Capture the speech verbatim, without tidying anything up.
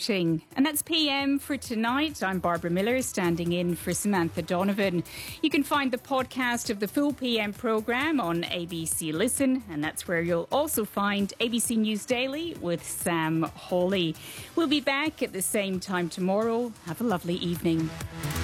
watching. And that's P M for tonight. I'm Barbara Miller, standing in for Samantha Donovan. You can find the podcast of the full P M programme on A B C Listen, and that's where you'll also find A B C News Daily with Sam Hawley. We'll be back at the same time tomorrow. Have a lovely evening.